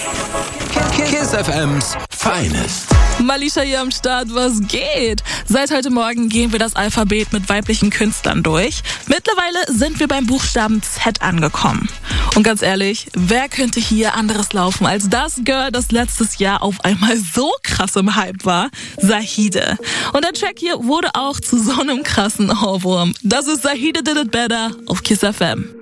Kiss FM's Finest. Malisha hier am Start, was geht? Seit heute Morgen gehen wir das Alphabet mit weiblichen Künstlern durch. Mittlerweile sind wir beim Buchstaben Z angekommen. Und ganz ehrlich, wer könnte hier anderes laufen als das Girl, das letztes Jahr auf einmal so krass im Hype war? Zahide. Und der Track hier wurde auch zu so einem krassen Ohrwurm. Das ist Zahide Did It Better auf Kiss FM.